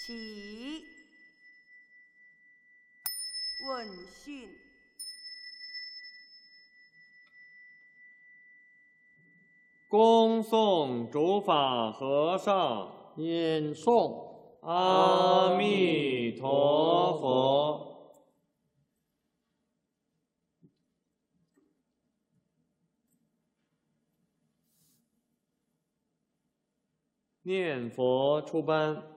起。问讯。 恭送主法和尚。 念诵。 阿弥陀佛。念佛出班。